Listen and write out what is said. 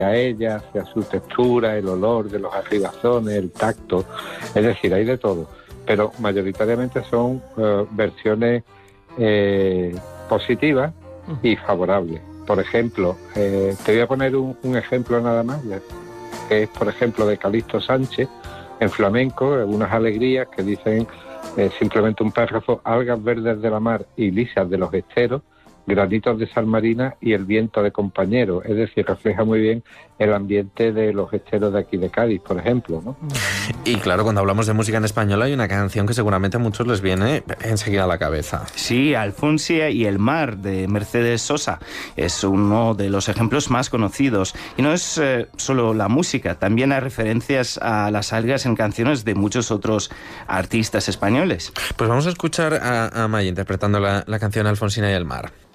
a ella, hacia su textura, el olor de los arribazones, el tacto, es decir, hay de todo, pero mayoritariamente son versiones positivas y favorables. Por ejemplo, te voy a poner un ejemplo nada más, que es, por ejemplo, de Calixto Sánchez, en flamenco, unas alegrías que dicen simplemente un párrafo: algas verdes de la mar y lisas de los esteros, granitos de sal marina y el viento de compañero. Es decir, refleja muy bien el ambiente de los esteros de aquí de Cádiz, por ejemplo, ¿no? Y claro, cuando hablamos de música en español hay una canción que seguramente a muchos les viene enseguida a la cabeza. Sí, Alfonsia y el mar, de Mercedes Sosa. Es uno de los ejemplos más conocidos. Y no es solo la música, también hay referencias a las algas en canciones de muchos otros artistas españoles. Pues vamos a escuchar a Maya interpretando la canción Alfonsina y el mar.